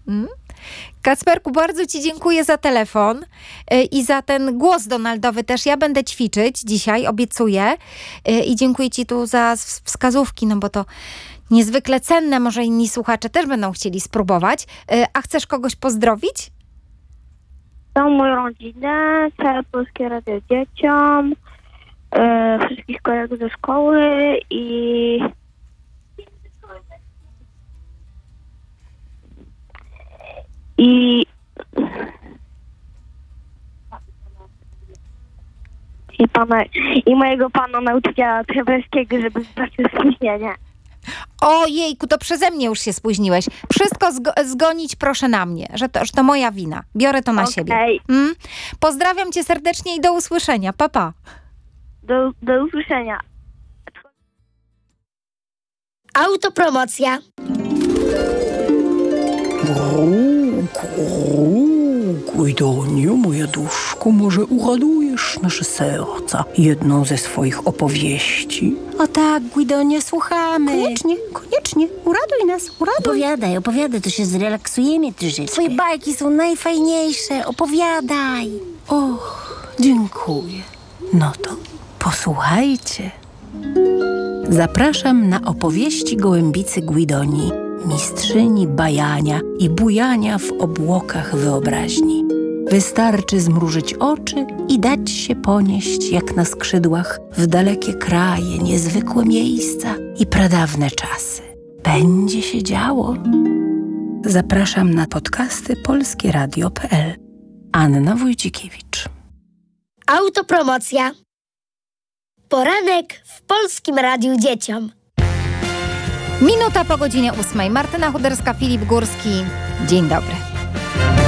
Kacperku, bardzo Ci dziękuję za telefon i za ten głos donaldowy też. Ja będę ćwiczyć dzisiaj, obiecuję. I dziękuję Ci tu za wskazówki, no bo to niezwykle cenne. Może inni słuchacze też będą chcieli spróbować. A chcesz kogoś pozdrowić? Całą moją rodzinę, całe Polskie Radio Dzieciom, wszystkich kolegów ze szkoły i mojego pana nauczyciela Trzeberskiego, żeby stracił spóźnienie. Ojejku, to przeze mnie już się spóźniłeś. Wszystko zgonić proszę na mnie, że to moja wina. Biorę to na siebie. Pozdrawiam Cię serdecznie i do usłyszenia. Pa, pa. Do usłyszenia. Autopromocja. Guidoniu, moja duszko, może uradujesz nasze serca jedną ze swoich opowieści? O tak, Guidonie, słuchamy. Koniecznie. Uraduj nas, Opowiadaj, to się zrelaksujemy troszeczkę. Twoje bajki są najfajniejsze, opowiadaj. Och, dziękuję. No to posłuchajcie. Zapraszam na opowieści gołębicy Guidonii, mistrzyni bajania i bujania w obłokach wyobraźni. Wystarczy zmrużyć oczy i dać się ponieść jak na skrzydłach w dalekie kraje, niezwykłe miejsca i pradawne czasy. Będzie się działo. Zapraszam na podcasty polskieradio.pl. Anna Wójcikiewicz. Autopromocja. Poranek w Polskim Radiu Dzieciom. Minuta po godzinie 8. Martyna Chuderska, Filip Górski. Dzień dobry.